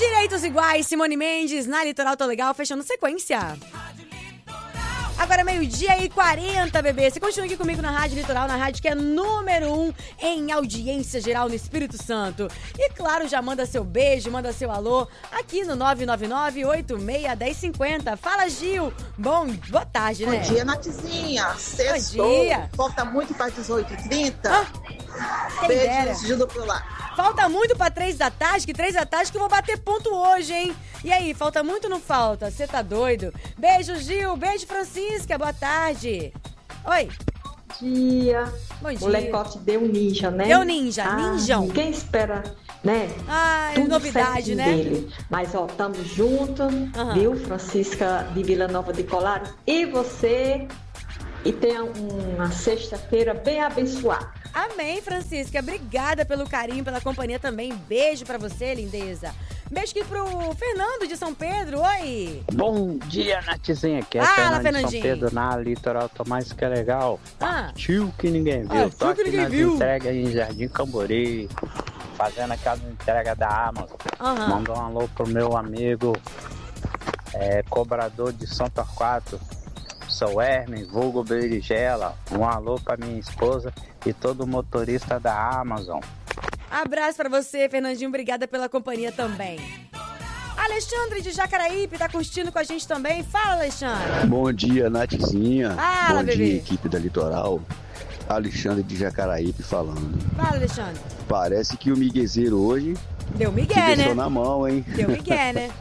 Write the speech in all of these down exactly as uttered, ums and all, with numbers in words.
Direitos iguais, Simone Mendes, na Litoral Tô Legal, fechando sequência. Agora meio-dia e quarenta, bebê. Você continua aqui comigo na Rádio Litoral, na rádio que é número um em audiência geral no Espírito Santo. E claro, já manda seu beijo, manda seu alô aqui no nove nove nove, oito seis, um zero cinco zero. Fala, Gil. Bom, boa tarde, né? Bom dia, Natizinha. Sextou. Bom dia. Falta muito para dezoito e trinta. Ah, Beijo, Gil do Pilar. Falta muito pra três da tarde, que três da tarde que eu vou bater ponto hoje, hein? E aí, falta muito ou não falta? Você tá doido? Beijo, Gil. Beijo, Francisca. Boa tarde. Oi. Bom dia. Bom dia. Molecote deu ninja, né? Deu ninja, ah, ninjão. Ninguém espera, né? Ah, tudo novidade, né? Dele. Mas, ó, tamo junto, uhum. Viu? Francisca de Vila Nova de Colares. E você... E tenha uma sexta-feira bem abençoada. Amém, Francisca. Obrigada pelo carinho, pela companhia também. Beijo pra você, lindeza. Beijo aqui pro Fernando de São Pedro. Oi. Bom dia, Natizinha. Aqui é Fala, Fernando de São Pedro, na Litoral Tomás, que é legal. Ah. Tio que ninguém viu. Ah, Tô aqui que ninguém nas viu. entregas em Jardim Cambori, fazendo aquela entrega da Amazon. Uhum. Manda um alô pro meu amigo é, cobrador de São Torquato. Sou Hermes, vulgo Berigela. Um alô pra minha esposa e todo motorista da Amazon. Abraço pra você, Fernandinho. Obrigada pela companhia também. Alexandre de Jacaraípe tá curtindo com a gente também. Fala, Alexandre. Bom dia, Natizinha. Fala, Bom bebê. dia, equipe da Litoral. Alexandre de Jacaraípe falando. Fala, Alexandre. Parece que o miguezeiro hoje... Deu migué, te né? deixou na mão, hein? Deu migué, né?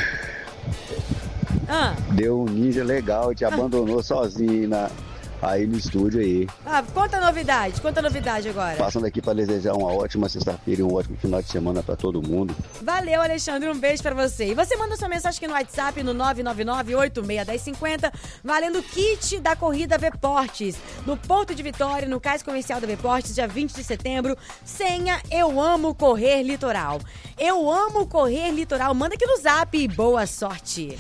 Ah. Deu um ninja legal, te abandonou sozinho na, aí no estúdio aí. Ah, conta a novidade, conta a novidade agora. Passando aqui para desejar uma ótima sexta-feira e um ótimo final de semana para todo mundo. Valeu, Alexandre, um beijo pra você. E você manda sua mensagem aqui no WhatsApp no nove nove nove, oito seis, um zero cinco zero, valendo o kit da corrida V-Portes, no Porto de Vitória, no Cais Comercial da V-Portes, dia vinte de setembro. Senha Eu Amo Correr Litoral. Eu amo correr litoral. Manda aqui no zap e boa sorte.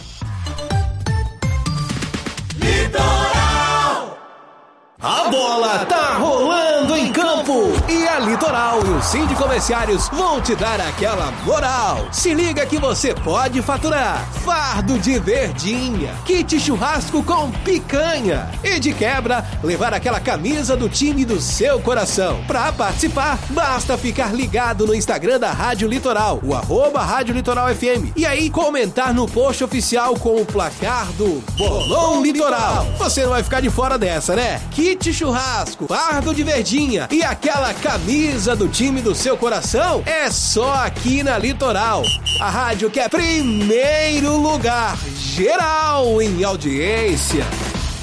Litoral! A bola tá rolando em campo e a Litoral e o Sindi Comerciários vão te dar aquela moral. Se liga que você pode faturar fardo de verdinha, kit churrasco com picanha e de quebra levar aquela camisa do time do seu coração. Pra participar, basta ficar ligado no Instagram da Rádio Litoral, o arroba Rádio Litoral F M, e aí comentar no post oficial com o placar do Bolão Litoral. Você não vai ficar de fora dessa, né? Kit churrasco, fardo de verdinha e aquela camisa do time do seu coração é só aqui na Litoral. A rádio que é primeiro lugar geral em audiência.